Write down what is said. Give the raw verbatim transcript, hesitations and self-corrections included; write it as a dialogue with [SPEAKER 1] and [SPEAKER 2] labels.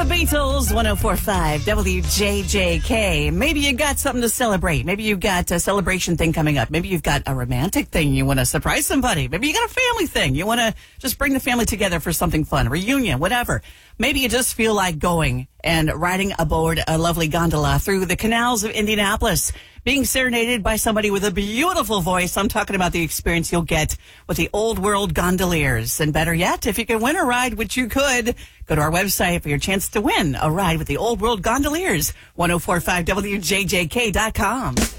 [SPEAKER 1] Beatles, one oh four point five W J J K. Maybe you got something to celebrate. Maybe you've got a celebration thing coming up. Maybe you've got a romantic thing you want to surprise somebody. Maybe you got a family thing. You want to just bring the family together for something fun, a reunion, whatever. Maybe you just feel like going and riding aboard a lovely gondola through the canals of Indianapolis, being serenaded by somebody with a beautiful voice. I'm talking about the experience you'll get with the Old World Gondoliers. And better yet, if you can win a ride, which you could, go to our website for your chance to win a ride with the Old World Gondoliers, ten forty-five W J J K dot com.